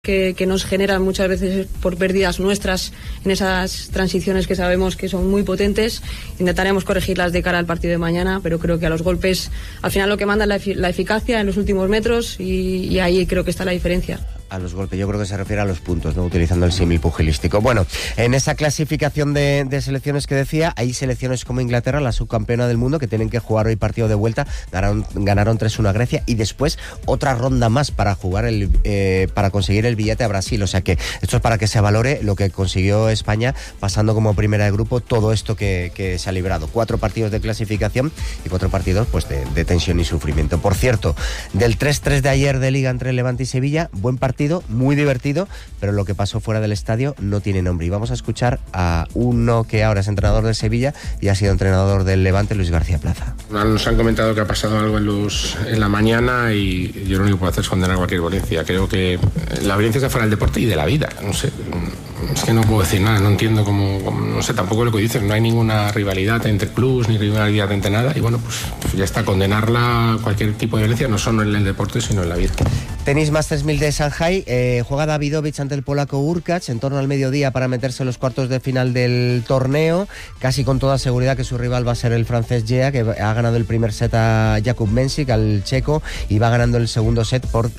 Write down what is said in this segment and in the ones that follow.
que nos generan muchas veces por pérdidas nuestras en esas transiciones que sabemos que son muy potentes. Intentaremos corregirlas de cara al partido de mañana, pero creo que a los golpes al final lo que manda es la eficacia en los últimos metros y ahí creo que está la diferencia. A los golpes, yo creo que se refiere a los puntos, ¿no? Utilizando el símil pugilístico. Bueno, en esa clasificación de selecciones que decía, hay selecciones como Inglaterra, la subcampeona del mundo, que tienen que jugar hoy partido de vuelta, ganaron 3-1 a Grecia y después otra ronda más para jugar para conseguir el billete a Brasil. O sea que esto es para que se valore lo que consiguió España pasando como primera de grupo todo esto que se ha librado. 4 partidos de clasificación y 4 partidos pues de tensión y sufrimiento. Por cierto, del 3-3 de ayer de Liga entre Levante y Sevilla, buen partido, muy divertido, pero lo que pasó fuera del estadio no tiene nombre. Y vamos a escuchar a uno que ahora es entrenador de Sevilla y ha sido entrenador del Levante, Luis García Plaza. Nos han comentado que ha pasado algo en la mañana y yo lo único que puedo hacer es condenar cualquier violencia. Creo que la violencia está fuera del deporte y de la vida. No sé, es que no puedo decir nada, no entiendo cómo no sé tampoco lo que dices, no hay ninguna rivalidad entre clubs ni rivalidad entre nada y bueno, pues ya está, condenarla, cualquier tipo de violencia, no solo en el deporte sino en la vida. Tenis Masters 1000 de Shanghai, juega Davidovich ante el polaco Urkacz en torno al mediodía para meterse en los cuartos de final del torneo, casi con toda seguridad que su rival va a ser el francés Gea, que ha ganado el primer set a Jakub Mensik, al checo, y va ganando el segundo set por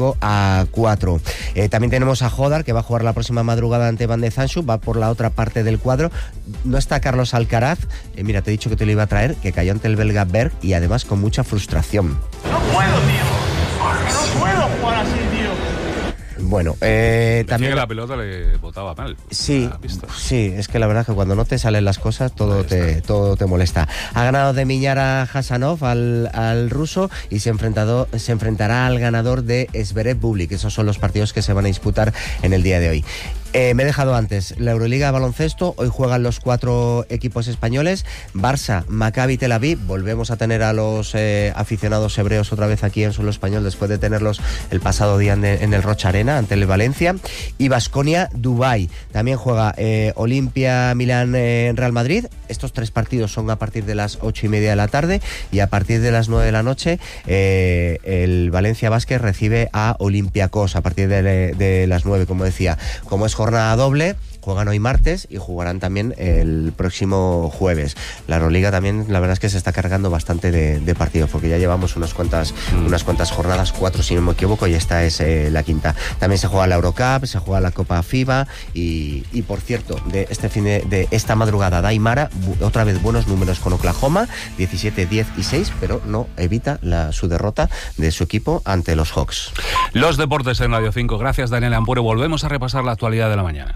5-4. También tenemos a Hodar, que va a jugar la próxima madrugada ante Van de Zandt, va por la otra parte del cuadro. No está Carlos Alcaraz, mira, te he dicho que te lo iba a traer, que cayó ante el belga Berg y además con mucha frustración. No puedo, tío. No puedo jugar así, tío. Bueno, también que la pelota le botaba mal. Sí, es que la verdad es que cuando no te salen las cosas todo te molesta. Ha ganado de millar a Hasanov, al ruso, y se enfrentará al ganador de Zverev Bublik. Esos son los partidos que se van a disputar en el día de hoy. Me he dejado antes la Euroliga de baloncesto. Hoy juegan los 4 equipos españoles: Barça, Maccabi Tel Aviv. Volvemos a tener a los aficionados hebreos otra vez aquí en suelo español después de tenerlos el pasado día en el Rocha Arena ante el Valencia. Y Baskonia Dubái. También juega Olimpia Milán Real Madrid. Estos 3 partidos son a partir de las 8:30 de la tarde y a partir de las 9 de la noche el Valencia Basket recibe a Olympiacos a partir de las 9, como decía. Como es jornada doble, juegan hoy martes y jugarán también el próximo jueves. La Euroliga también, la verdad es que se está cargando bastante de partidos, porque ya llevamos unas cuantas jornadas, 4 si no me equivoco, y esta es la quinta. También se juega la Eurocup, se juega la Copa FIBA y por cierto, de esta madrugada Daimara, otra vez buenos números con Oklahoma, 17, 10 y 6, pero no evita su derrota de su equipo ante los Hawks. Los deportes en Radio 5. Gracias, Daniel Ampure. Volvemos a repasar la actualidad de la mañana.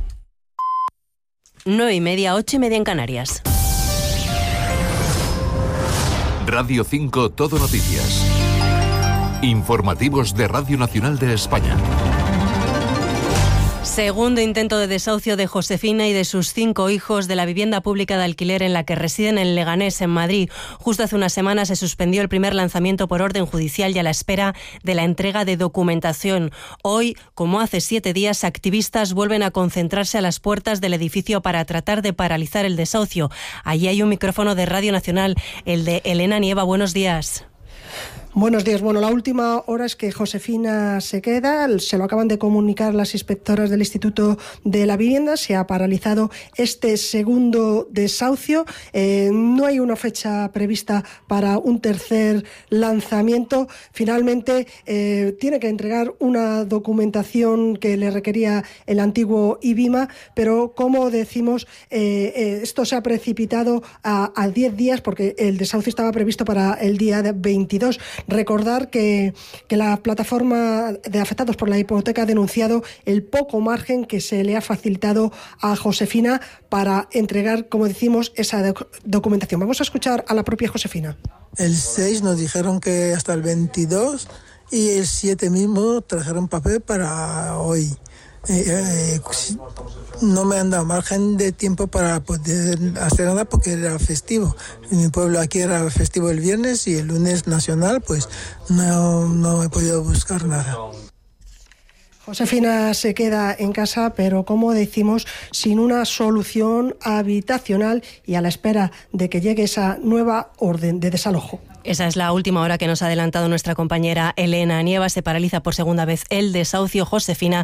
9:30, 8:30 en Canarias. Radio 5 Todo Noticias. Informativos de Radio Nacional de España. Segundo intento de desahucio de Josefina y de sus 5 hijos de la vivienda pública de alquiler en la que residen en Leganés, en Madrid. Justo hace una semana se suspendió el primer lanzamiento por orden judicial y a la espera de la entrega de documentación. Hoy, como hace 7 días, activistas vuelven a concentrarse a las puertas del edificio para tratar de paralizar el desahucio. Allí hay un micrófono de Radio Nacional, el de Elena Nieva. Buenos días. Buenos días. Bueno, la última hora es que Josefina se queda, se lo acaban de comunicar las inspectoras del Instituto de la Vivienda, se ha paralizado este segundo desahucio, no hay una fecha prevista para un tercer lanzamiento. Finalmente tiene que entregar una documentación que le requería el antiguo IBIMA, pero como decimos, esto se ha precipitado a 10 días porque el desahucio estaba previsto para el día 22. Recordar que la plataforma de afectados por la hipoteca ha denunciado el poco margen que se le ha facilitado a Josefina para entregar, como decimos, esa documentación. Vamos a escuchar a la propia Josefina. El 6 nos dijeron que hasta el 22 y el 7 mismo trajeron papel para hoy. No me han dado margen de tiempo para poder hacer nada porque era festivo. En mi pueblo aquí era festivo el viernes y el lunes nacional, pues no he podido buscar nada. Josefina se queda en casa, pero como decimos, sin una solución habitacional y a la espera de que llegue esa nueva orden de desalojo. Esa es la última hora que nos ha adelantado nuestra compañera Elena Nieva. Se paraliza por segunda vez el desahucio. Josefina